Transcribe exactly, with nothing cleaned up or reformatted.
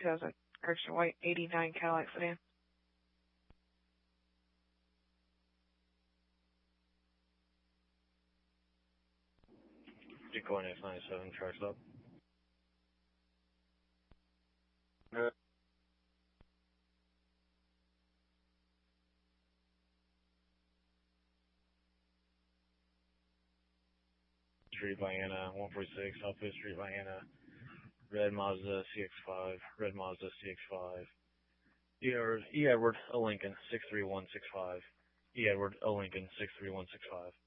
two thousand, correction, white eighty-nine Cadillac sedan. Decoy X ninety-seven, track stop. Uh, Street, Vienna, one forty-six, Southwest Street, Vienna. Red Mazda C X five, Red Mazda C X five. E. Edward, E. Edward, O. Lincoln, six three one six five. E. Edward, O. Lincoln, six three one six five.